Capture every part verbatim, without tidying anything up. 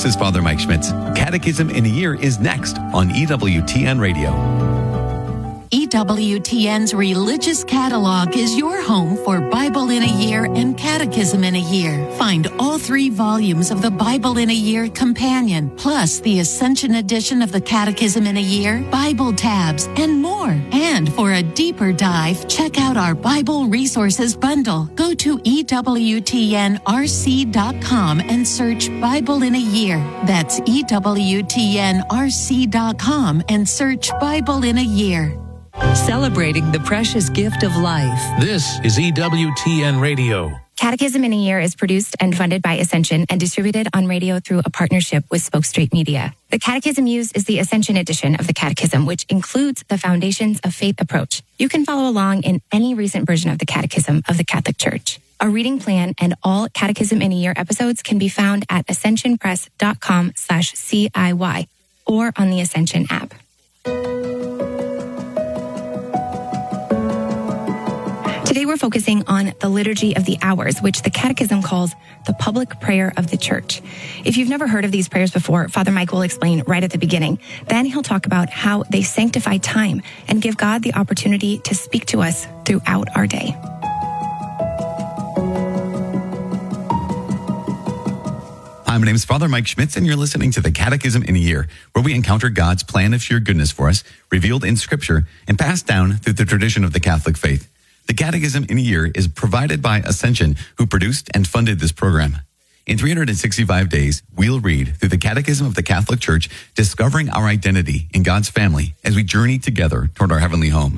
This is Father Mike Schmitz. Catechism in a Year is next on E W T N Radio. E W T N's Religious Catalog is your home for Bible in a Year and Catechism in a Year. Find all three volumes of the Bible in a Year Companion, plus the Ascension edition of the Catechism in a Year, Bible tabs, and more. And for a deeper dive, check out our Bible Resources Bundle. Go to E W T N R C dot com and search Bible in a Year. That's E W T N R C dot com and search Bible in a Year. Celebrating the precious gift of life. This is E W T N Radio. Catechism in a Year is produced and funded by Ascension and distributed on radio through a partnership with Spoke Street Media. The Catechism used is the Ascension edition of the Catechism, which includes the Foundations of Faith approach. You can follow along in any recent version of the Catechism of the Catholic Church. A reading plan and all Catechism in a Year episodes can be found at ascensionpress.com slash CIY or on the Ascension app. Today we're focusing on the Liturgy of the Hours, which the Catechism calls the public prayer of the Church. If you've never heard of these prayers before, Father Mike will explain right at the beginning. Then he'll talk about how they sanctify time and give God the opportunity to speak to us throughout our day. Hi, my name is Father Mike Schmitz, and you're listening to the Catechism in a Year, where we encounter God's plan of sheer goodness for us, revealed in Scripture and passed down through the tradition of the Catholic faith. The Catechism in a Year is provided by Ascension, who produced and funded this program. In three hundred sixty-five days, we'll read through the Catechism of the Catholic Church, discovering our identity in God's family as we journey together toward our heavenly home.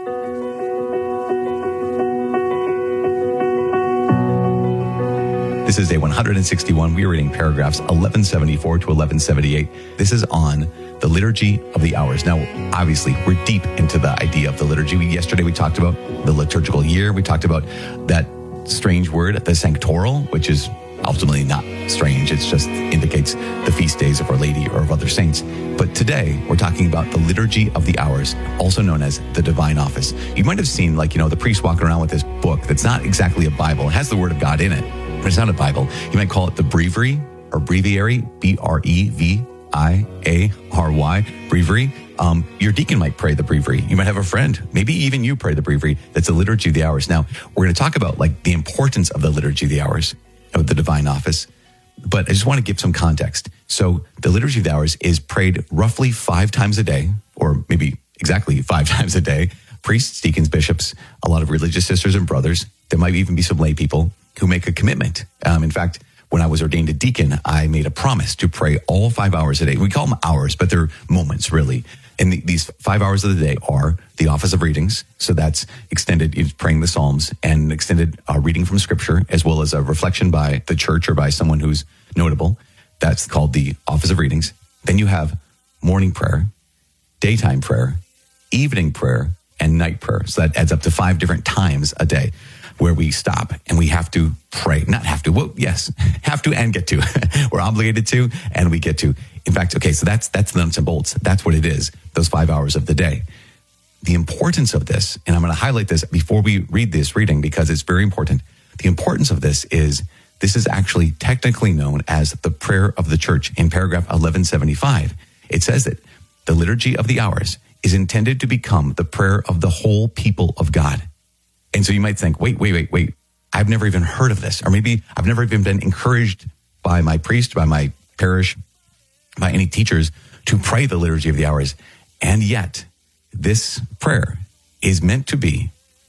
This is day one hundred sixty-one. We are reading paragraphs eleven seventy-four to eleven seventy-eight. This is on the Liturgy of the Hours. Now, obviously, we're deep into the idea of the liturgy. We, yesterday, we talked about the liturgical year. We talked about that strange word, the sanctoral, which is ultimately not strange. It just indicates the feast days of Our Lady or of other saints. But today, we're talking about the Liturgy of the Hours, also known as the Divine Office. You might have seen, like, you know, the priest walking around with this book that's not exactly a Bible. It has the Word of God in it, but it's not a Bible. You might call it the breviary or breviary, B R E V I A R Y, breviary. Um, your deacon might pray the breviary. You might have a friend, maybe even you pray the breviary. That's the Liturgy of the Hours. Now, we're going to talk about like the importance of the Liturgy of the Hours, of the Divine Office. But I just want to give some context. So the Liturgy of the Hours is prayed roughly five times a day, or maybe exactly five times a day. Priests, deacons, bishops, a lot of religious sisters and brothers. There might even be some lay people who make a commitment. Um, in fact, when I was ordained a deacon, I made a promise to pray all five hours a day. We call them hours, but they're moments, really. And the, these five hours of the day are the office of readings. So that's extended praying the Psalms and extended uh, reading from Scripture, as well as a reflection by the church or by someone who's notable. That's called the office of readings. Then you have morning prayer, daytime prayer, evening prayer, and night prayer. So that adds up to five different times a day where we stop and we have to pray. Not have to, well, yes, have to and get to. We're obligated to and we get to. In fact, okay, so that's that's the nuts and bolts. That's what it is, those five hours of the day. The importance of this, and I'm going to highlight this before we read this reading because it's very important. The importance of this is this is actually technically known as the prayer of the church. In paragraph eleven seventy-five, it says that the Liturgy of the Hours is intended to become the prayer of the whole people of God. And so you might think, wait, wait, wait, wait, I've never even heard of this. Or maybe I've never even been encouraged by my priest, by my parish, by any teachers to pray the Liturgy of the Hours. And yet, this prayer is meant to be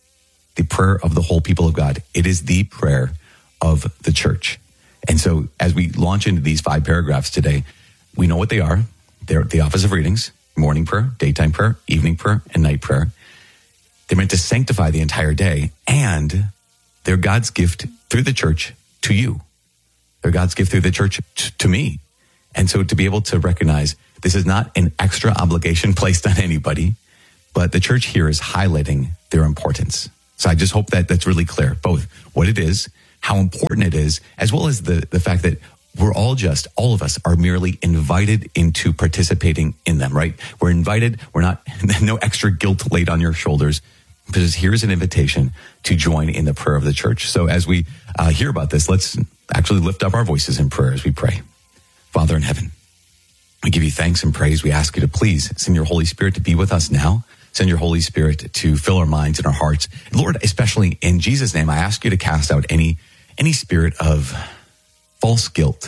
the prayer of the whole people of God. It is the prayer of the church. And so as we launch into these five paragraphs today, we know what they are. They're the office of readings, morning prayer, daytime prayer, evening prayer, and night prayer. They're meant to sanctify the entire day, and they're God's gift through the church to you. They're God's gift through the church t- to me. And so to be able to recognize this is not an extra obligation placed on anybody, but the church here is highlighting their importance. So I just hope that that's really clear, both what it is, how important it is, as well as the, the fact that we're all just, all of us are merely invited into participating in them, right? We're invited. We're not, no extra guilt laid on your shoulders, because here's an invitation to join in the prayer of the church. So as we uh, hear about this, let's actually lift up our voices in prayer as we pray. Father in heaven, we give you thanks and praise. We ask you to please send your Holy Spirit to be with us now. Send your Holy Spirit to fill our minds and our hearts. Lord, especially in Jesus' name, I ask you to cast out any, any spirit of false guilt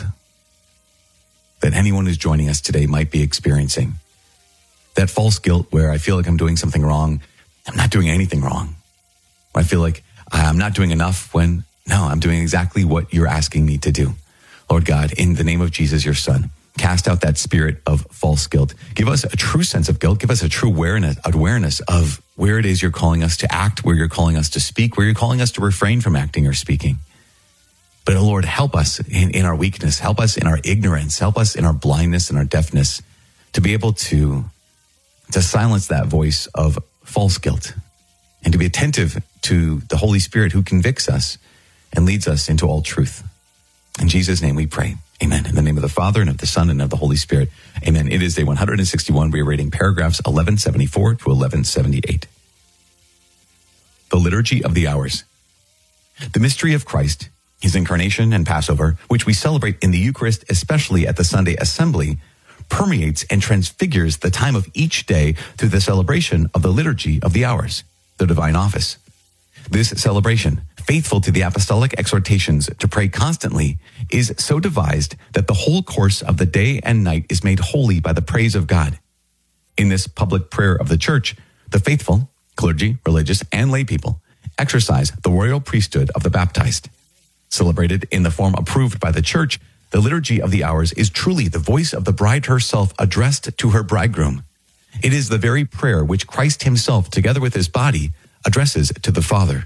that anyone who's joining us today might be experiencing. That false guilt where I feel like I'm doing something wrong. I'm not doing anything wrong. I feel like I'm not doing enough when, no, I'm doing exactly what you're asking me to do. Lord God, in the name of Jesus, your Son, cast out that spirit of false guilt. Give us a true sense of guilt. Give us a true awareness, awareness of where it is you're calling us to act, where you're calling us to speak, where you're calling us to refrain from acting or speaking. But, oh Lord, help us in, in our weakness. Help us in our ignorance. Help us in our blindness and our deafness to be able to, to silence that voice of false guilt and to be attentive to the Holy Spirit who convicts us and leads us into all truth. In Jesus' name we pray. Amen. In the name of the Father, and of the Son, and of the Holy Spirit. Amen. It is day one hundred sixty-one. We are reading paragraphs eleven seventy-four to eleven seventy-eight. The Liturgy of the Hours. The mystery of Christ, his incarnation and Passover, which we celebrate in the Eucharist, especially at the Sunday Assembly, permeates and transfigures the time of each day through the celebration of the Liturgy of the Hours, the divine office. This celebration, faithful to the apostolic exhortations to pray constantly, is so devised that the whole course of the day and night is made holy by the praise of God. In this public prayer of the Church, the faithful, clergy, religious, and lay people exercise the royal priesthood of the baptized. Celebrated in the form approved by the Church, the Liturgy of the Hours is truly the voice of the bride herself addressed to her bridegroom. It is the very prayer which Christ himself, together with his body, addresses to the Father.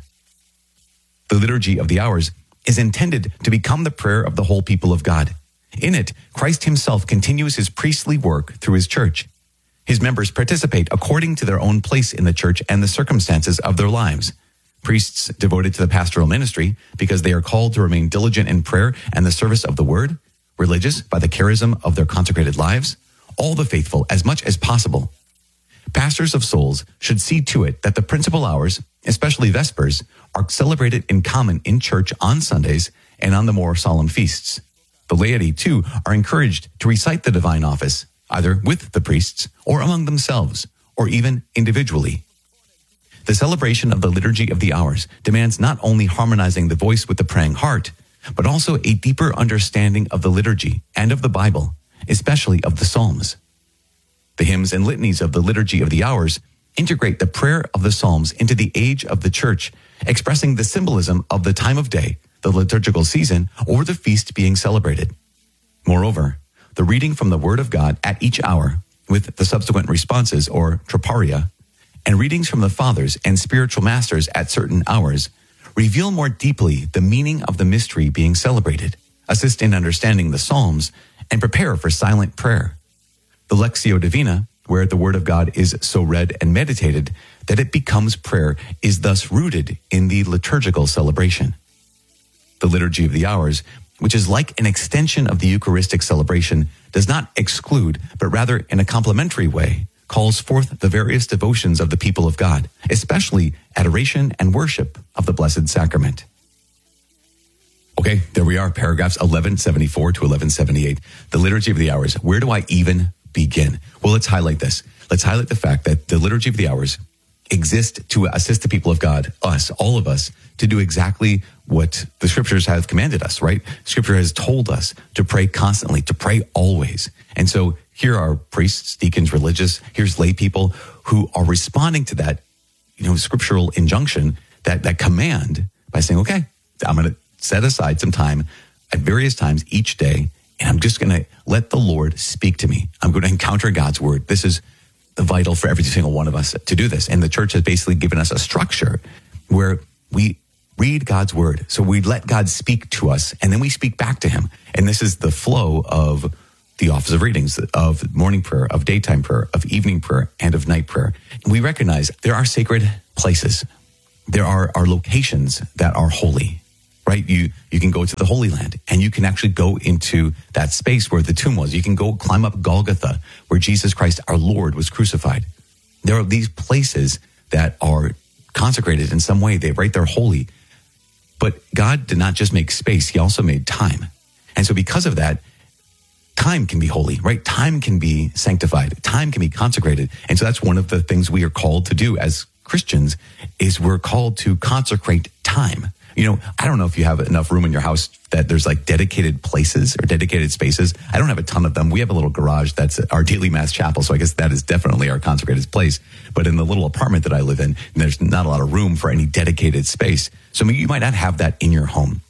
The Liturgy of the Hours is intended to become the prayer of the whole people of God. In it, Christ himself continues his priestly work through his Church. His members participate according to their own place in the Church and the circumstances of their lives. Priests devoted to the pastoral ministry because they are called to remain diligent in prayer and the service of the word, religious by the charism of their consecrated lives, all the faithful as much as possible. Pastors of souls should see to it that the principal hours, especially Vespers, are celebrated in common in church on Sundays and on the more solemn feasts. The laity, too, are encouraged to recite the divine office, either with the priests or among themselves, or even individually. The celebration of the Liturgy of the Hours demands not only harmonizing the voice with the praying heart, but also a deeper understanding of the liturgy and of the Bible, especially of the Psalms. The hymns and litanies of the Liturgy of the Hours integrate the prayer of the Psalms into the age of the Church, expressing the symbolism of the time of day, the liturgical season, or the feast being celebrated. Moreover, the reading from the Word of God at each hour, with the subsequent responses, or troparia, and readings from the Fathers and spiritual masters at certain hours, reveal more deeply the meaning of the mystery being celebrated, assist in understanding the Psalms, and prepare for silent prayer. The Lectio Divina, where the Word of God is so read and meditated that it becomes prayer, is thus rooted in the liturgical celebration. The Liturgy of the Hours, which is like an extension of the Eucharistic celebration, does not exclude, but rather in a complementary way, calls forth the various devotions of the people of God, especially adoration and worship of the Blessed Sacrament. Okay, there we are, paragraphs eleven seventy-four to eleven seventy-eight. The Liturgy of the Hours. Where do I even begin? Well, let's highlight this. Let's highlight the fact that the Liturgy of the Hours exists to assist the people of God, us, all of us, to do exactly what the Scriptures have commanded us, right? Scripture has told us to pray constantly, to pray always. And so here are priests, deacons, religious, here's lay people who are responding to that, you know, scriptural injunction, that, that command by saying, okay, I'm going to set aside some time at various times each day, and I'm just going to let the Lord speak to me. I'm going to encounter God's word. This is vital for every single one of us to do this. And the Church has basically given us a structure where we read God's word. So we let God speak to us, and then we speak back to him. And this is the flow of the office of readings, of morning prayer, of daytime prayer, of evening prayer, and of night prayer. We recognize there are sacred places. There are, are locations that are holy, right? You, you can go to the Holy Land, and you can actually go into that space where the tomb was. You can go climb up Golgotha, where Jesus Christ, our Lord, was crucified. There are these places that are consecrated in some way. They, right, they're holy. But God did not just make space, he also made time. And so because of that, time can be holy, right? Time can be sanctified. Time can be consecrated. And so that's one of the things we are called to do as Christians is we're called to consecrate time. You know, I don't know if you have enough room in your house that there's like dedicated places or dedicated spaces. I don't have a ton of them. We have a little garage that's our daily mass chapel. So I guess that is definitely our consecrated place. But in the little apartment that I live in, there's not a lot of room for any dedicated space. So you might not have that in your home,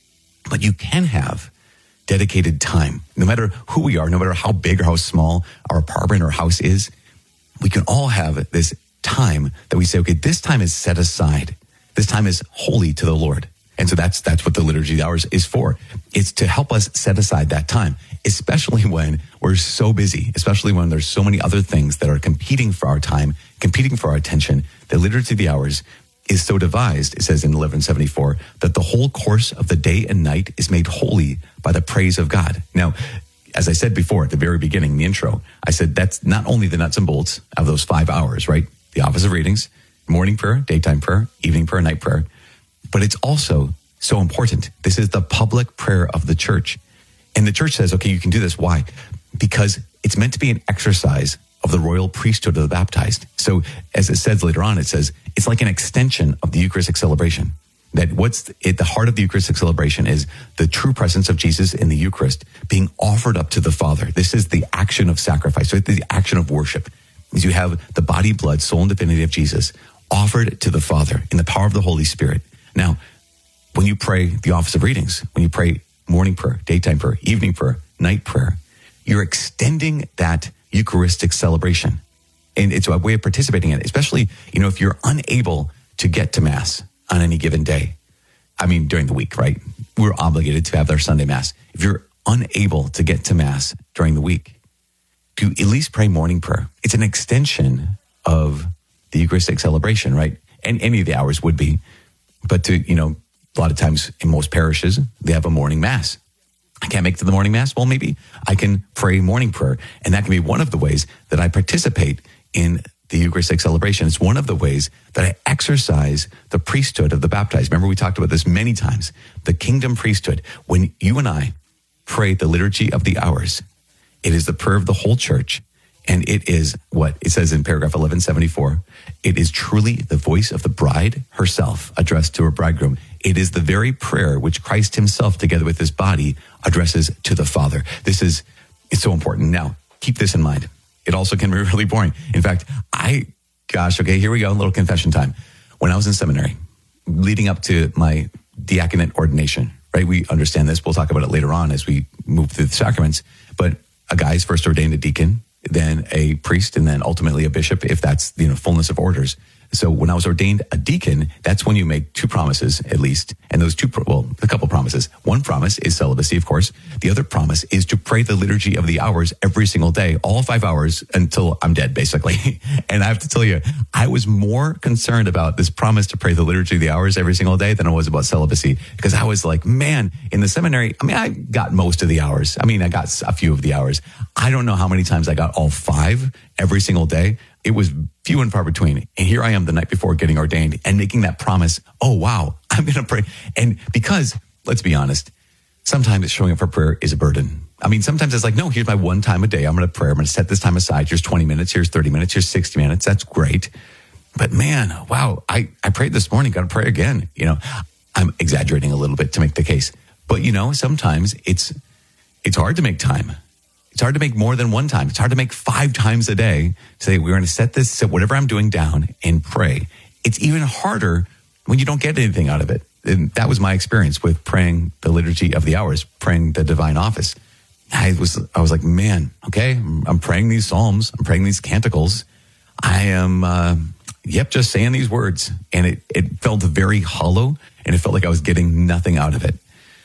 but you can have dedicated time. No matter who we are, no matter how big or how small our apartment or house is, we can all have this time that we say, okay, this time is set aside. This time is holy to the Lord. And so that's that's what the Liturgy of the Hours is for. It's to help us set aside that time, especially when we're so busy, especially when there's so many other things that are competing for our time, competing for our attention. The Liturgy of the Hours is so devised, it says in eleven seventy-four, that the whole course of the day and night is made holy by the praise of God. Now, as I said before at the very beginning, the intro, I said that's not only the nuts and bolts of those five hours, right? The office of readings, morning prayer, daytime prayer, evening prayer, night prayer. But it's also so important. This is the public prayer of the church. And the church says, okay, you can do this. Why? Because it's meant to be an exercise of the royal priesthood of the baptized. So as it says later on, it says it's like an extension of the Eucharistic celebration. That what's at the heart of the Eucharistic celebration is the true presence of Jesus in the Eucharist being offered up to the Father. This is the action of sacrifice. So it's the action of worship. Is you have the body, blood, soul, and divinity of Jesus offered to the Father in the power of the Holy Spirit. Now, when you pray the office of readings, when you pray morning prayer, daytime prayer, evening prayer, night prayer, you're extending that Eucharistic celebration. And it's a way of participating in it, especially, you know, if you're unable to get to Mass on any given day. I mean, during the week, right? We're obligated to have our Sunday Mass. If you're unable to get to Mass during the week, to at least pray morning prayer. It's an extension of the Eucharistic celebration, right? And any of the hours would be. But to, you know, a lot of times in most parishes, they have a morning Mass. I can't make it to the morning Mass. Well, maybe I can pray morning prayer. And that can be one of the ways that I participate in the Eucharistic celebration. It's one of the ways that I exercise the priesthood of the baptized. Remember, we talked about this many times. The kingdom priesthood. When you and I pray the Liturgy of the Hours, it is the prayer of the whole church. And it is what it says in paragraph eleven seventy-four. It is truly the voice of the bride herself addressed to her bridegroom. It is the very prayer which Christ himself, together with his body, addresses to the Father. This is, it's so important. Now, keep this in mind. It also can be really boring. In fact, I, gosh, okay, here we go, a little confession time. When I was in seminary, leading up to my diaconate ordination, right? We understand this. We'll talk about it later on as we move through the sacraments. But a guy's first ordained a deacon, then a priest, and then ultimately a bishop, if that's, you know, fullness of orders. So when I was ordained a deacon, that's when you make two promises at least. And those two, well, a couple promises. One promise is celibacy, of course. The other promise is to pray the Liturgy of the Hours every single day, all five hours until I'm dead, basically. And I have to tell you, I was more concerned about this promise to pray the Liturgy of the Hours every single day than I was about celibacy. Because I was like, man, in the seminary, I mean, I got most of the hours. I mean, I got a few of the hours. I don't know how many times I got all five every single day. It was few and far between. And here I am the night before getting ordained and making that promise. Oh, wow, I'm going to pray. And because, let's be honest, sometimes showing up for prayer is a burden. I mean, sometimes it's like, no, here's my one time a day. I'm going to pray. I'm going to set this time aside. Here's twenty minutes. Here's thirty minutes. Here's sixty minutes. That's great. But man, wow, I, I prayed this morning. Got to pray again. You know, I'm exaggerating a little bit to make the case. But, you know, sometimes it's it's hard to make time. It's hard to make more than one time. It's hard to make five times a day. Say, we're going to set this, set whatever I'm doing down and pray. It's even harder when you don't get anything out of it. And that was my experience with praying the Liturgy of the Hours, praying the divine office. I was, I was like, man, okay, I'm praying these psalms. I'm praying these canticles. I am, uh, yep, just saying these words. And it, it felt very hollow, and it felt like I was getting nothing out of it.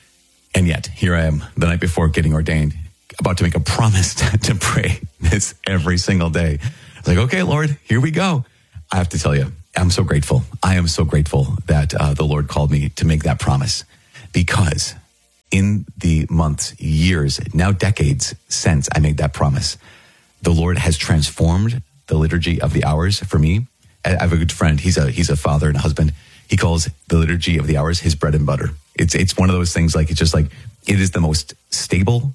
And yet, here I am the night before getting ordained, about to make a promise to, to pray this every single day. It's like, okay, Lord, here we go. I have to tell you, I'm so grateful. I am so grateful that uh, the Lord called me to make that promise, because in the months, years, now decades since I made that promise, the Lord has transformed the Liturgy of the Hours for me. I have a good friend. He's a he's a father and a husband. He calls the Liturgy of the Hours his bread and butter. It's it's one of those things, like, it's just like, it is the most stable,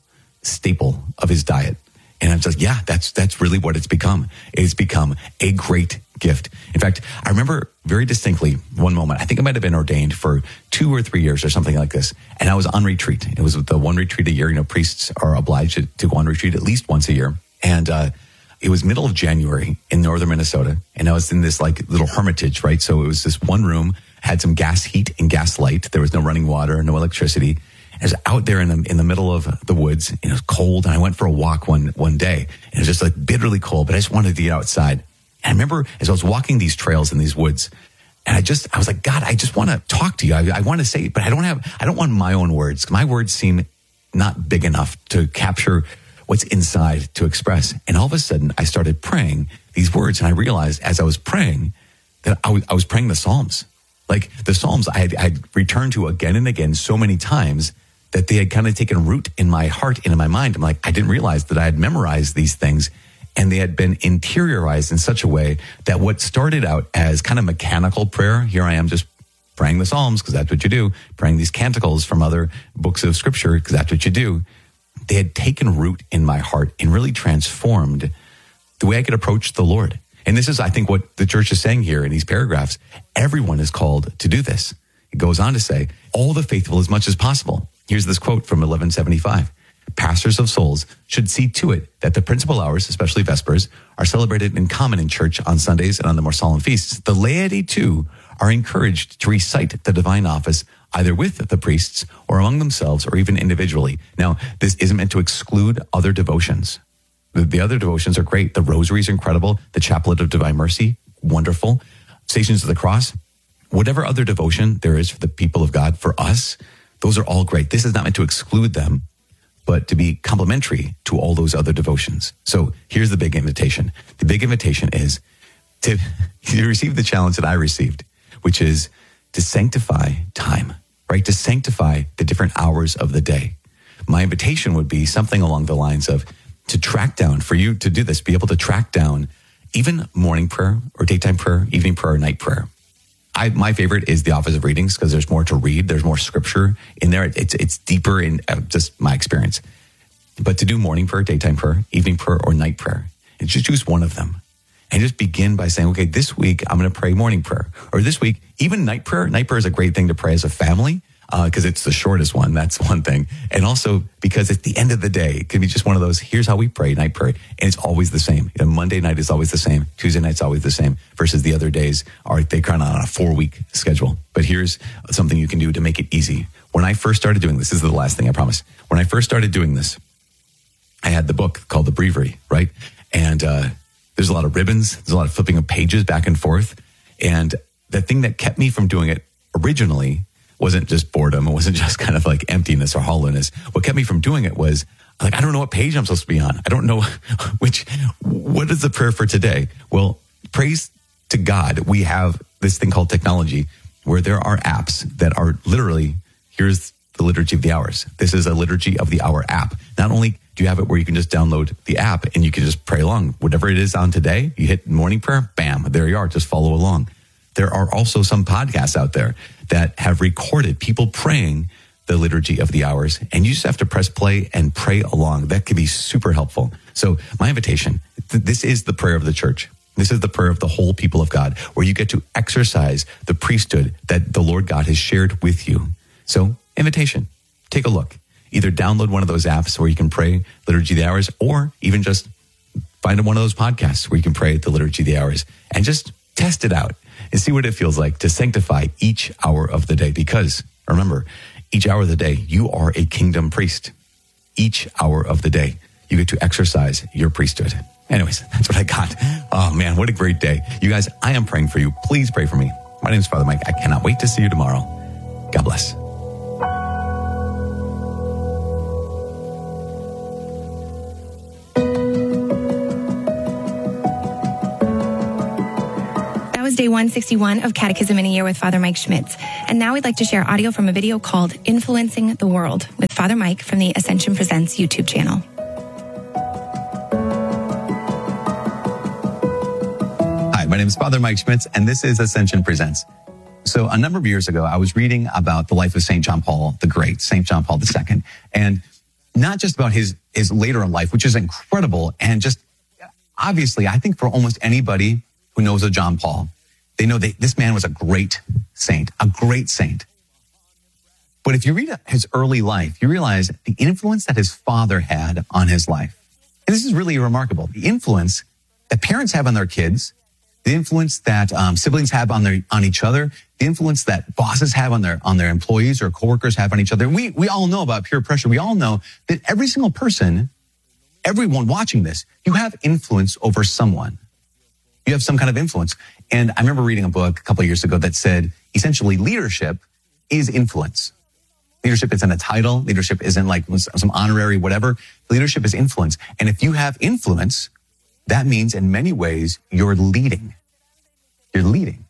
staple of his diet. And I'm just, yeah, that's that's really what it's become. It's become a great gift. In fact, I remember very distinctly one moment, I think I might have been ordained for two or three years or something like this. And I was on retreat. It was the one retreat a year. You know, priests are obliged to, to go on retreat at least once a year. And uh, it was middle of January in northern Minnesota. And I was in this like little hermitage, right? So it was this one room, had some gas heat and gas light. There was no running water, no electricity. I was out there in the in the middle of the woods. And it was cold, and I went for a walk one one day. And it was just like bitterly cold, but I just wanted to get outside. And I remember as I was walking these trails in these woods, and I just I was like, God, I just want to talk to you. I, I want to say, but I don't have I don't want my own words. My words seem not big enough to capture what's inside to express. And all of a sudden, I started praying these words, and I realized as I was praying that I was, I was praying the Psalms, like the Psalms I had, I had returned to again and again so many times, that they had kind of taken root in my heart and in my mind. I'm like, I didn't realize that I had memorized these things, and they had been interiorized in such a way that what started out as kind of mechanical prayer, here I am just praying the Psalms because that's what you do, praying these canticles from other books of scripture because that's what you do. They had taken root in my heart and really transformed the way I could approach the Lord. And this is, I think, what the church is saying here in these paragraphs. Everyone is called to do this. It goes on to say, all the faithful as much as possible. Here's this quote from eleven seventy-five. Pastors of souls should see to it that the principal hours, especially Vespers, are celebrated in common in church on Sundays and on the more solemn feasts. The laity, too, are encouraged to recite the divine office either with the priests or among themselves or even individually. Now, this isn't meant to exclude other devotions. The, the other devotions are great. The rosary is incredible. The Chaplet of Divine Mercy, wonderful. Stations of the Cross, whatever other devotion there is for the people of God, for us, those are all great. This is not meant to exclude them, but to be complementary to all those other devotions. So here's the big invitation. The big invitation is to, to receive the challenge that I received, which is to sanctify time, right? To sanctify the different hours of the day. My invitation would be something along the lines of to track down, for you to do this, be able to track down even morning prayer or daytime prayer, evening prayer, or night prayer. I, my favorite is the Office of Readings because there's more to read. There's more scripture in there. It's it's deeper in uh, just my experience. But to do morning prayer, daytime prayer, evening prayer, or night prayer, and just choose one of them. And just begin by saying, okay, this week I'm going to pray morning prayer. Or this week, even night prayer. Night prayer is a great thing to pray as a family because uh, it's the shortest one. That's one thing. And also because at the end of the day, it can be just one of those, here's how we pray, night prayer. And it's always the same. You know, Monday night is always the same. Tuesday night's always the same versus the other days are they kind of on a four week schedule. But here's something you can do to make it easy. When I first started doing this, this is the last thing I promise. When I first started doing this, I had the book called The Breviary, right? And uh, there's a lot of ribbons. There's a lot of flipping of pages back and forth. And the thing that kept me from doing it originally wasn't just boredom. It wasn't just kind of like emptiness or hollowness. What kept me from doing it was like, I don't know what page I'm supposed to be on. I don't know which, what is the prayer for today? Well, praise to God. We have this thing called technology where there are apps that are literally, here's the Liturgy of the Hours. This is a Liturgy of the Hour app. Not only do you have it where you can just download the app and you can just pray along. Whatever it is on today, you hit morning prayer, bam, there you are. Just follow along. There are also some podcasts out there that have recorded people praying the Liturgy of the Hours, and you just have to press play and pray along. That can be super helpful. So my invitation, th- this is the prayer of the church. This is the prayer of the whole people of God, where you get to exercise the priesthood that the Lord God has shared with you. So invitation, take a look. Either download one of those apps where you can pray Liturgy of the Hours, or even just find one of those podcasts where you can pray the Liturgy of the Hours and just test it out and see what it feels like to sanctify each hour of the day. Because remember, each hour of the day, you are a kingdom priest. Each hour of the day, you get to exercise your priesthood. Anyways, that's what I got. Oh man, what a great day. You guys, I am praying for you. Please pray for me. My name is Father Mike. I cannot wait to see you tomorrow. God bless. Day one sixty-one of Catechism in a Year with Father Mike Schmitz. And now we'd like to share audio from a video called Influencing the World with Father Mike from the Ascension Presents YouTube channel. Hi, my name is Father Mike Schmitz, and this is Ascension Presents. So a number of years ago, I was reading about the life of Saint John Paul the Great, Saint John Paul the Second. And not just about his, his later in life, which is incredible. And just obviously, I think for almost anybody who knows of John Paul, they know that this man was a great saint, a great saint. But if you read his early life, you realize the influence that his father had on his life. And this is really remarkable. The influence that parents have on their kids, the influence that um, siblings have on their on each other, the influence that bosses have on their on their employees or coworkers have on each other. We we all know about peer pressure. We all know that every single person, everyone watching this, you have influence over someone. You have some kind of influence. And I remember reading a book a couple of years ago that said, essentially, leadership is influence. Leadership isn't a title. Leadership isn't like some honorary whatever. Leadership is influence. And if you have influence, that means in many ways you're leading. You're leading.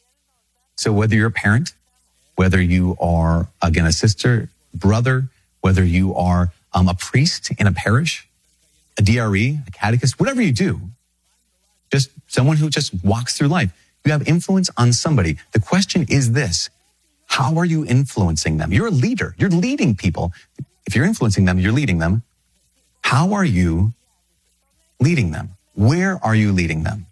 So whether you're a parent, whether you are, again, a sister, brother, whether you are um, a priest in a parish, a D R E, a catechist, whatever you do, just someone who just walks through life, you have influence on somebody. The question is this: how are you influencing them? You're a leader. You're leading people. If you're influencing them, you're leading them. How are you leading them? Where are you leading them?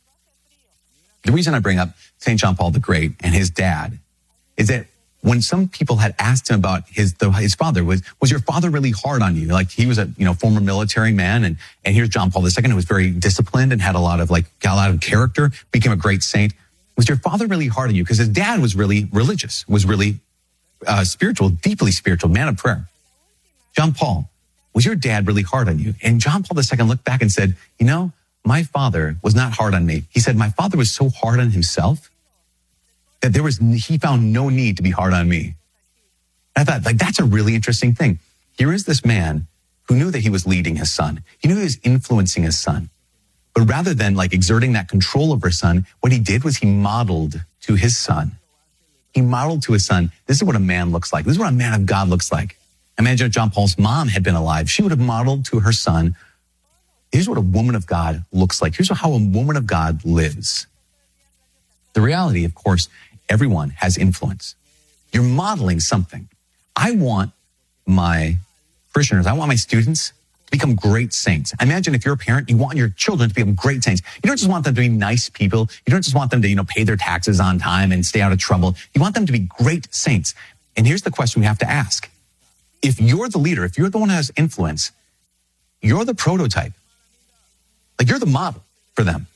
The reason I bring up Saint John Paul the Great and his dad is that when some people had asked him about his the, his father, was was your father really hard on you? Like he was a you know former military man, and and here's John Paul the Second, who was very disciplined and had a lot of like got a lot of character, became a great saint. Was your father really hard on you? Because his dad was really religious, was really uh, spiritual, deeply spiritual, man of prayer. John Paul, was your dad really hard on you? And John Paul the Second looked back and said, you know, my father was not hard on me. He said, my father was so hard on himself that there was, he found no need to be hard on me. And I thought, like, that's a really interesting thing. Here is this man who knew that he was leading his son. He knew he was influencing his son. But rather than like exerting that control over his son, what he did was he modeled to his son. He modeled to his son, this is what a man looks like. This is what a man of God looks like. Imagine if John Paul's mom had been alive. She would have modeled to her son, here's what a woman of God looks like. Here's how a woman of God lives. The reality, of course, everyone has influence. You're modeling something. I want my parishioners, I want my students to become great saints. Imagine if you're a parent, you want your children to become great saints. You don't just want them to be nice people. You don't just want them to, you know, pay their taxes on time and stay out of trouble. You want them to be great saints. And here's the question we have to ask. If you're the leader, if you're the one who has influence, you're the prototype. Like you're the model for them.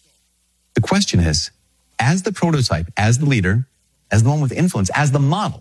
The question is, as the prototype, as the leader, as the one with influence, as the model,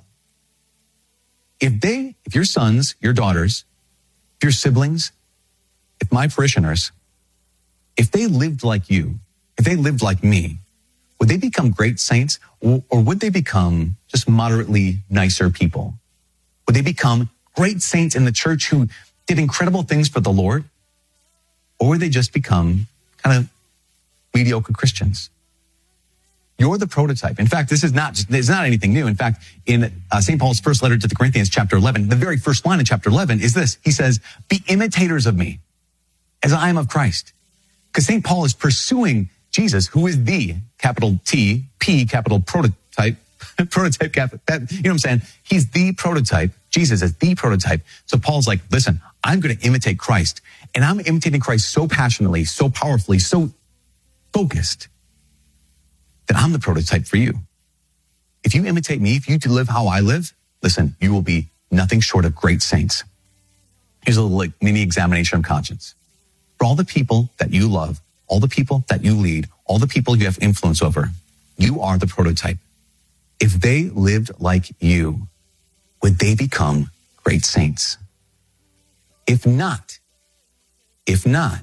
if they, if your sons, your daughters, if your siblings, if my parishioners, if they lived like you, if they lived like me, would they become great saints, or, or would they become just moderately nicer people? Would they become great saints in the church who did incredible things for the Lord? Or would they just become kind of mediocre Christians? You're the prototype. In fact, this is not it's not anything new. In fact, in uh, Saint Paul's first letter to the Corinthians, chapter eleven, the very first line in chapter eleven is this. He says, be imitators of me as I am of Christ. Because Saint Paul is pursuing Jesus, who is the capital T, P, capital prototype, prototype, cap, that, you know what I'm saying? He's the prototype. Jesus is the prototype. So Paul's like, listen, I'm going to imitate Christ. And I'm imitating Christ so passionately, so powerfully, so focused that I'm the prototype for you. If you imitate me, if you live how I live, listen, you will be nothing short of great saints. Here's a little like, mini examination of conscience. For all the people that you love, all the people that you lead, all the people you have influence over, you are the prototype. If they lived like you, would they become great saints? If not, if not,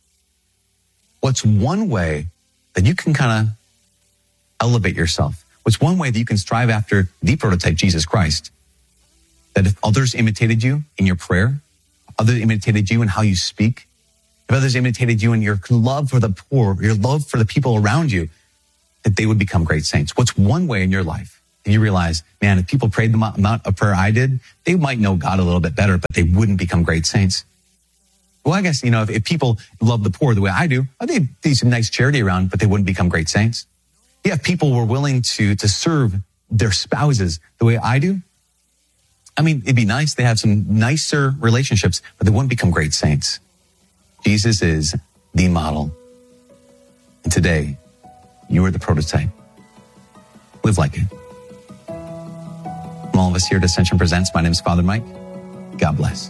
what's one way that you can kind of elevate yourself? What's one way that you can strive after the prototype, Jesus Christ? That if others imitated you in your prayer, others imitated you in how you speak, if others imitated you in your love for the poor, your love for the people around you, that they would become great saints. What's one way in your life that you realize, man, if people prayed the amount of prayer I did, they might know God a little bit better, but they wouldn't become great saints? Well, I guess, you know, if, if people love the poor the way I do, they'd do some nice charity around, but they wouldn't become great saints. Yeah, if people were willing to, to serve their spouses the way I do, I mean, it'd be nice to have some nicer relationships, but they wouldn't become great saints. Jesus is the model. And today, you are the prototype. Live like it. From all of us here at Ascension Presents, my name is Father Mike. God bless.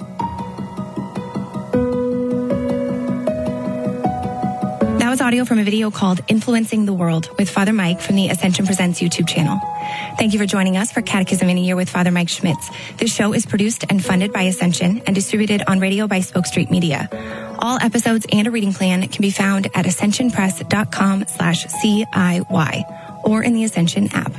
That was audio from a video called Influencing the World with Father Mike from the Ascension Presents YouTube channel. Thank you for joining us for Catechism in a Year with Father Mike Schmitz. This show is produced and funded by Ascension and distributed on radio by Spoke Street Media. All episodes and a reading plan can be found at ascensionpress.com slash CIY or in the Ascension app.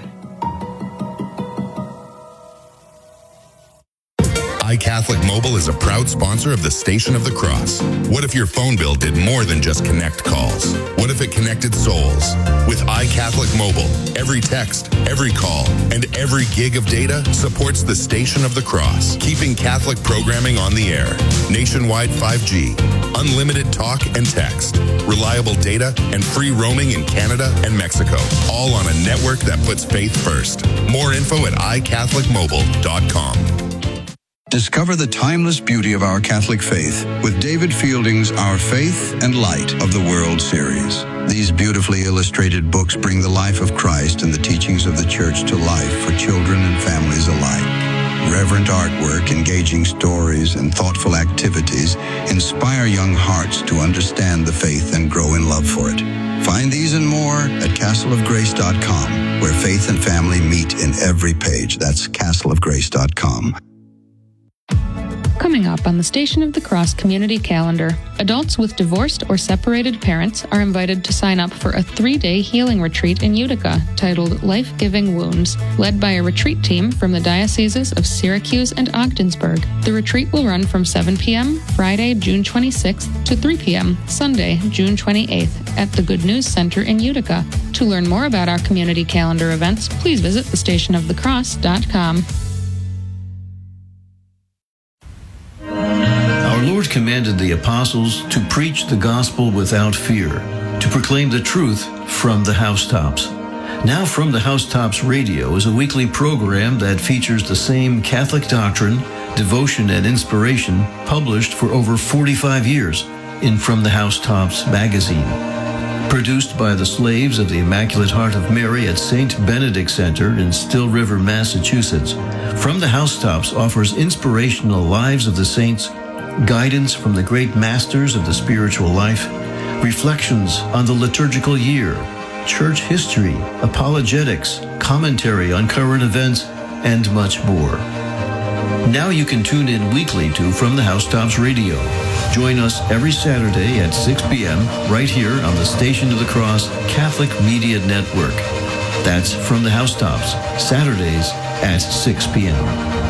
iCatholic Mobile is a proud sponsor of the Station of the Cross. What if your phone bill did more than just connect calls? What if it connected souls? With iCatholic Mobile, every text, every call, and every gig of data supports the Station of the Cross, keeping Catholic programming on the air. Nationwide five G, unlimited talk and text, reliable data, and free roaming in Canada and Mexico, all on a network that puts faith first. More info at i catholic mobile dot com. Discover the timeless beauty of our Catholic faith with David Fielding's Our Faith and Light of the World series. These beautifully illustrated books bring the life of Christ and the teachings of the Church to life for children and families alike. Reverent artwork, engaging stories, and thoughtful activities inspire young hearts to understand the faith and grow in love for it. Find these and more at castle of grace dot com, where faith and family meet in every page. That's castle of grace dot com. Coming up on the Station of the Cross community calendar, adults with divorced or separated parents are invited to sign up for a three-day healing retreat in Utica titled Life-Giving Wounds, led by a retreat team from the dioceses of Syracuse and Ogdensburg. The retreat will run from seven p.m. Friday, June twenty-sixth to three p.m. Sunday, June twenty-eighth at the Good News Center in Utica. To learn more about our community calendar events, please visit the station of the cross dot com. Our Lord commanded the apostles to preach the gospel without fear, to proclaim the truth from the housetops. Now From the Housetops Radio is a weekly program that features the same Catholic doctrine, devotion, and inspiration published for over forty-five years in From the Housetops magazine. Produced by the slaves of the Immaculate Heart of Mary at Saint Benedict Center in Still River, Massachusetts, From the Housetops offers inspirational lives of the saints, guidance from the great masters of the spiritual life, reflections on the liturgical year, church history, apologetics, commentary on current events, and much more. Now you can tune in weekly to From the Housetops Radio. Join us every Saturday at six p.m. right here on the Station of the Cross Catholic Media Network. That's From the Housetops, Saturdays at six p.m.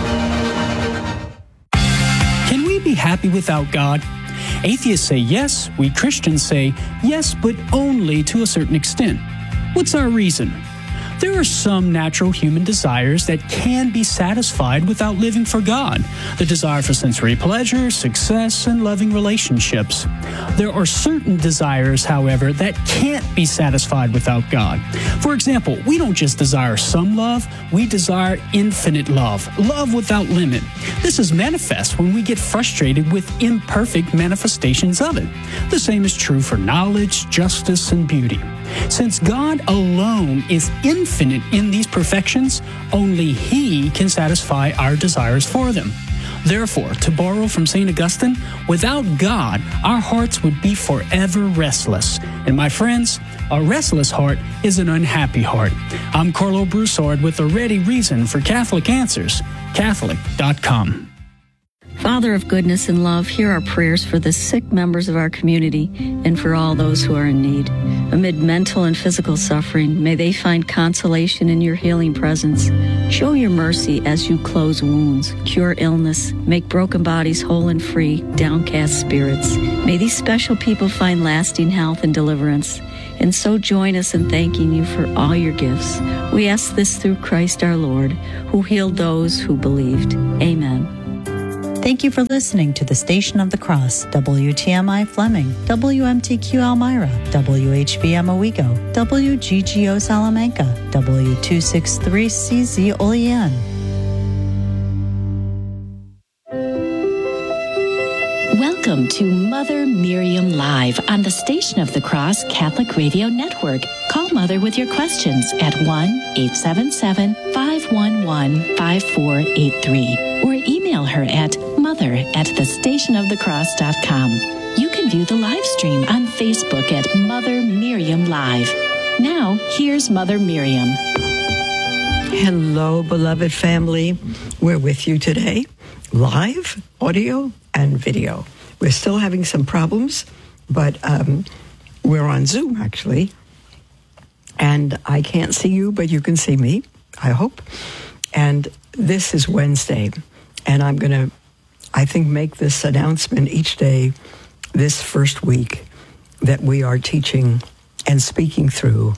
Can we be happy without God? Atheists say yes, we Christians say yes, but only to a certain extent. What's our reason? There are some natural human desires that can be satisfied without living for God. The desire for sensory pleasure, success, and loving relationships. There are certain desires, however, that can't be satisfied without God. For example, we don't just desire some love, we desire infinite love, love without limit. This is manifest when we get frustrated with imperfect manifestations of it. The same is true for knowledge, justice, and beauty. Since God alone is infinite in these perfections, only He can satisfy our desires for them. Therefore, to borrow from Saint Augustine, without God, our hearts would be forever restless. And my friends, a restless heart is an unhappy heart. I'm Carlo Broussard with a ready reason for Catholic Answers, Catholic dot com. Father of goodness and love, hear our prayers for the sick members of our community and for all those who are in need. Amid mental and physical suffering, may they find consolation in your healing presence. Show your mercy as you close wounds, cure illness, make broken bodies whole and free, downcast spirits. May these special people find lasting health and deliverance. And so join us in thanking you for all your gifts. We ask this through Christ our Lord, who healed those who believed. Amen. Thank you for listening to the Station of the Cross, W T M I Fleming, W M T Q Elmira, W H B M Owego, W G G O Salamanca, W two sixty-three C Z Olean. Welcome to Mother Miriam Live on the Station of the Cross Catholic Radio Network. Call Mother with your questions at one eight seven seven, five one one, five four eight three or email her at mother at the station of the cross dot com. You can view the live stream on Facebook at Mother Miriam Live. Now, here's Mother Miriam. Hello, beloved family. We're with you today, live, audio, and video. We're still having some problems, but um, we're on Zoom, actually. And I can't see you, but you can see me, I hope. And this is Wednesday. And I'm going to, I think, make this announcement each day this first week that we are teaching and speaking through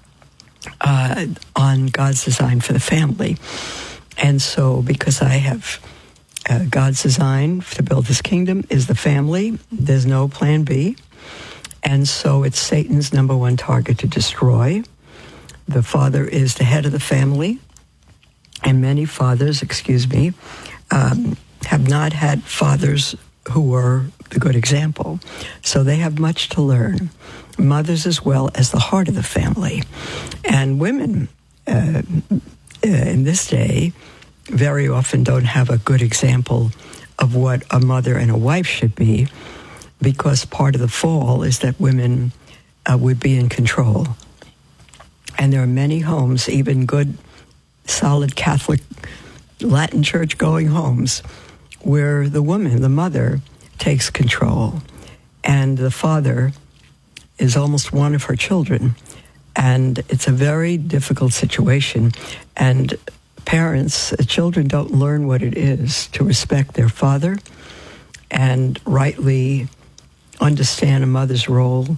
uh, on God's design for the family. And so, because I have uh, God's design to build his kingdom is the family, there's no plan B. And so it's Satan's number one target to destroy. The father is the head of the family. And many fathers, excuse me, um, have not had fathers who were the good example. So they have much to learn. Mothers as well as the heart of the family. And women uh, in this day very often don't have a good example of what a mother and a wife should be, because part of the fall is that women uh, would be in control. And there are many homes, even good, solid Catholic, Latin church-going homes, where the woman, the mother, takes control. And the father is almost one of her children. And it's a very difficult situation. And parents, children don't learn what it is to respect their father and rightly understand a mother's role.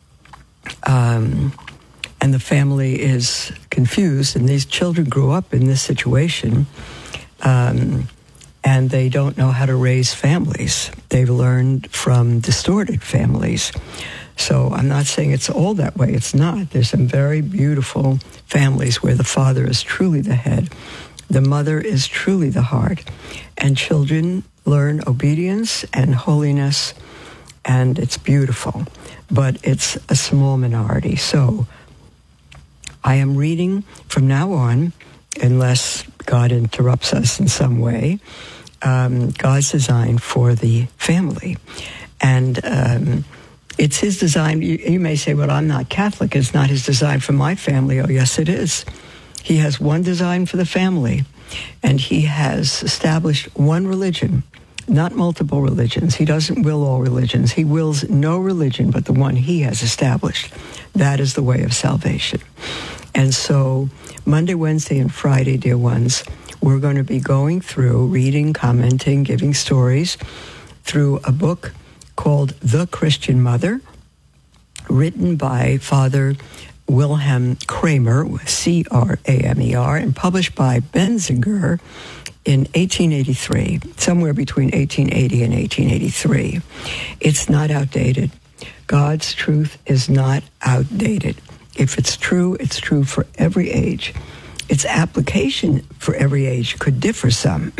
Um, and the family is confused. And these children grew up in this situation. Um, and they don't know how to raise families. They've learned from distorted families. So I'm not saying it's all that way. It's not. There's some very beautiful families where the father is truly the head. The mother is truly the heart. And children learn obedience and holiness, and it's beautiful. But it's a small minority. So I am reading from now on, unless God interrupts us in some way, um, God's design for the family. And um, it's his design. You, you may say, well, I'm not Catholic. It's not his design for my family. Oh, yes, it is. He has one design for the family, and he has established one religion, not multiple religions. He doesn't will all religions. He wills no religion but the one he has established. That is the way of salvation. And so Monday, Wednesday, and Friday, dear ones, we're going to be going through, reading, commenting, giving stories through a book called The Christian Mother, written by Father Wilhelm Kramer, C R A M E R, and published by Benzinger in eighteen eighty-three, somewhere between eighteen eighty and eighteen eighty-three. It's not outdated. God's truth is not outdated. If it's true, it's true for every age. Its application for every age could differ some.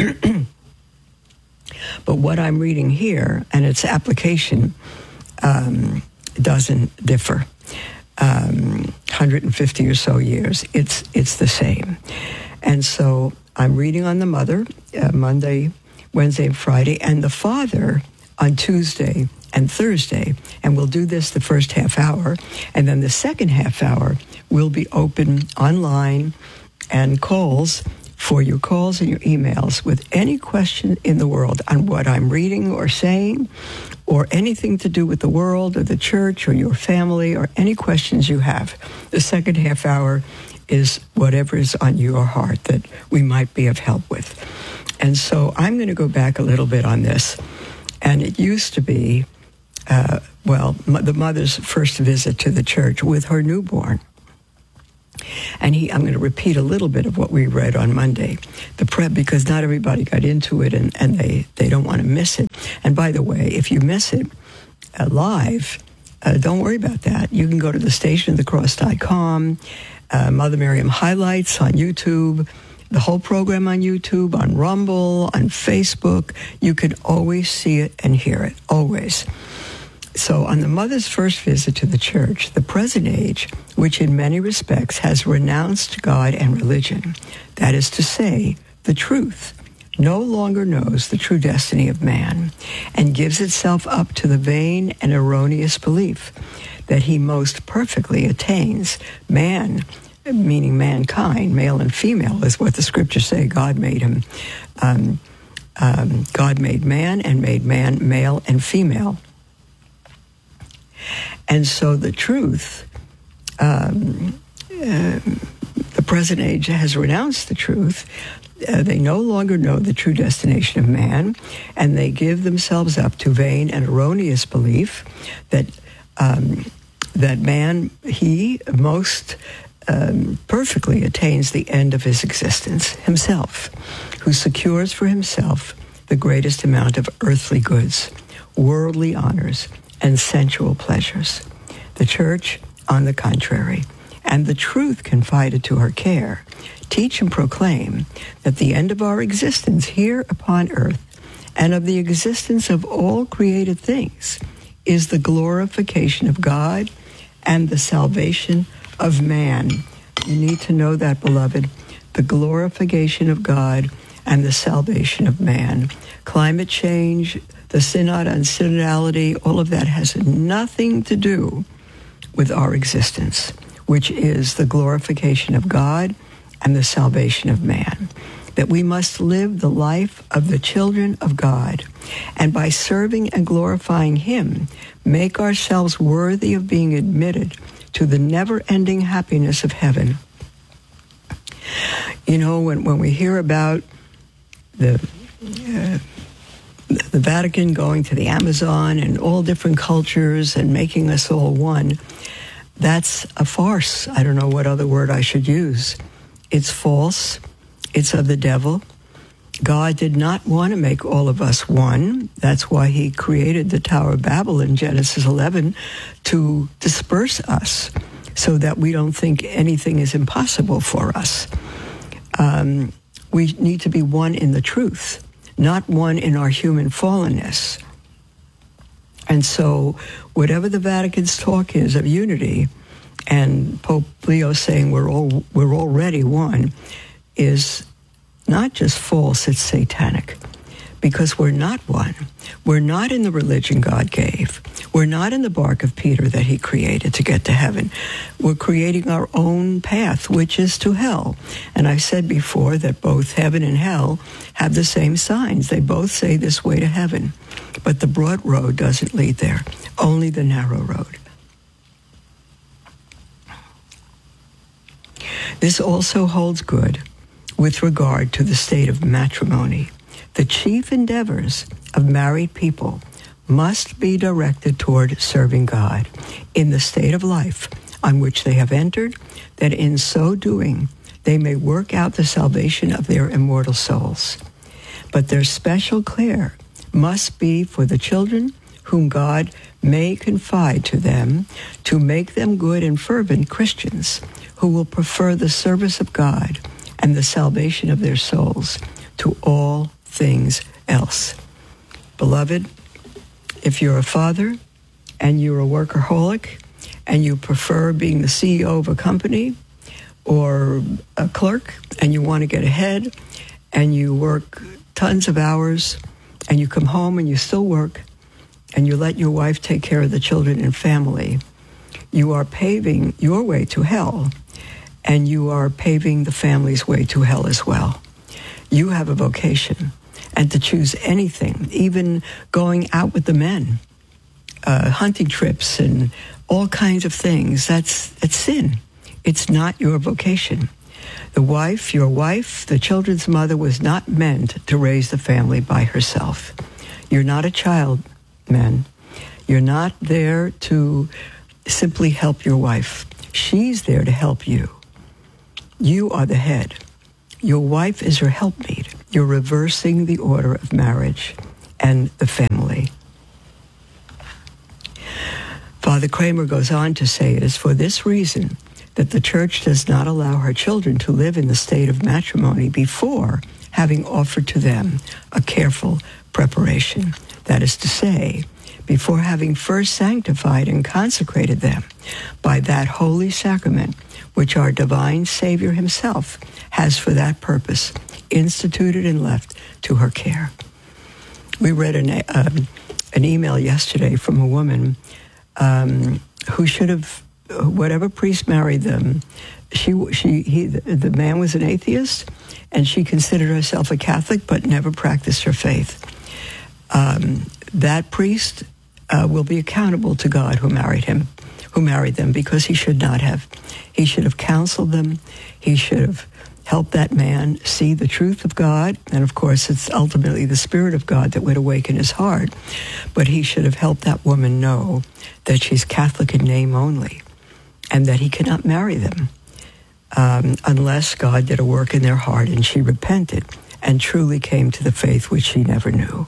But what I'm reading here, and its application, um, doesn't differ. Um, one hundred fifty or so years, it's it's the same. And so I'm reading on the mother, uh, Monday, Wednesday, and Friday, and the father on Tuesday and Thursday. And we'll do this the first half hour. And then the second half hour will be open online and calls for your calls and your emails with any question in the world on what I'm reading or saying, or anything to do with the world or the church or your family, or any questions you have. The second half hour is whatever is on your heart that we might be of help with. And so I'm going to go back a little bit on this. And it used to be, uh, well, m- the mother's first visit to the church with her newborn. And he, I'm going to repeat a little bit of what we read on Monday, the prep, because not everybody got into it, and, and they, they don't want to miss it. And by the way, if you miss it uh, live, uh, don't worry about that. You can go to the station of the cross dot com, uh, Mother Miriam highlights on YouTube, the whole program on YouTube, on Rumble, on Facebook. You can always see it and hear it, always. So on the mother's first visit to the church, the present age, which in many respects has renounced God and religion, that is to say, the truth, no longer knows the true destiny of man and gives itself up to the vain and erroneous belief that he most perfectly attains man, meaning mankind, male and female, is what the scriptures say. God made him. Um, um, God made man and made man male and female. And so the truth, um, uh, the present age has renounced the truth. Uh, they no longer know the true destination of man, and they give themselves up to vain and erroneous belief that um, that man, he most um, perfectly attains the end of his existence himself, who secures for himself the greatest amount of earthly goods, worldly honors, and sensual pleasures. The church, on the contrary, and the truth confided to her care, teach and proclaim that the end of our existence here upon earth and of the existence of all created things is the glorification of God and the salvation of man. You need to know that, beloved, the glorification of God and the salvation of man. Climate change, the synod on synodality, all of that has nothing to do with our existence, which is the glorification of God and the salvation of man. That we must live the life of the children of God, and by serving and glorifying him, make ourselves worthy of being admitted to the never-ending happiness of heaven. You know, when, when we hear about the uh, the Vatican going to the Amazon and all different cultures and making us all one, that's a farce. I don't know what other word I should use. It's false. It's of the devil. God did not want to make all of us one. That's why he created the Tower of Babel in Genesis eleven, to disperse us so that we don't think anything is impossible for us. Um, we need to be one in the truth, not one in our human fallenness. And so whatever the Vatican's talk is of unity, and Pope Leo saying we're all we're already one, is not just false, it's satanic. Because we're not one. We're not in the religion God gave. We're not in the bark of Peter that he created to get to heaven. We're creating our own path, which is to hell. And I've said before that both heaven and hell have the same signs. They both say this way to heaven. But the broad road doesn't lead there, only the narrow road. This also holds good with regard to the state of matrimony. The chief endeavors of married people must be directed toward serving God in the state of life on which they have entered, that in so doing they may work out the salvation of their immortal souls. But their special care must be for the children whom God may confide to them, to make them good and fervent Christians who will prefer the service of God and the salvation of their souls to all things else. Beloved, if you're a father and you're a workaholic and you prefer being the C E O of a company or a clerk and you want to get ahead and you work tons of hours and you come home and you still work and you let your wife take care of the children and family, you are paving your way to hell, and you are paving the family's way to hell as well. You have a vocation, and to choose anything, even going out with the men, uh, hunting trips and all kinds of things, that's, that's sin. It's not your vocation. The wife, your wife, the children's mother, was not meant to raise the family by herself. You're not a child, men. You're not there to simply help your wife. She's there to help you. You are the head. Your wife is your helpmeet. You're reversing the order of marriage and the family. Father Kramer goes on to say, it is for this reason that the Church does not allow her children to live in the state of matrimony before having offered to them a careful preparation. That is to say, before having first sanctified and consecrated them by that holy sacrament which our divine Savior himself has for that purpose instituted and left to her care. We read an, um, an email yesterday from a woman um, who should have, whatever priest married them, she, she, he, the man was an atheist, and she considered herself a Catholic but never practiced her faith. Um, that priest uh, will be accountable to God who married him, who married them, because he should not have. He should have counseled them. He should have helped that man see the truth of God. And of course, it's ultimately the Spirit of God that would awaken his heart. But he should have helped that woman know that she's Catholic in name only, and that he cannot marry them um, unless God did a work in their heart and she repented and truly came to the faith which she never knew.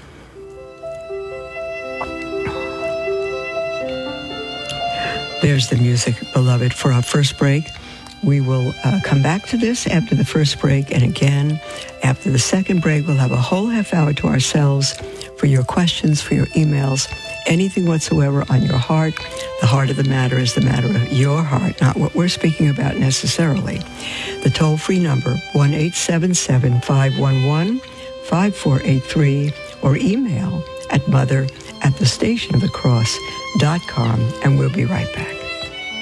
There's the music, beloved, for our first break. We will uh, come back to this after the first break, and again, after the second break, we'll have a whole half hour to ourselves for your questions, for your emails, anything whatsoever on your heart. The heart of the matter is the matter of your heart, not what we're speaking about necessarily. The toll-free number, one eight seven seven, five one one, five four eight three, or email at mother at the station of the cross dot com, and we'll be right back.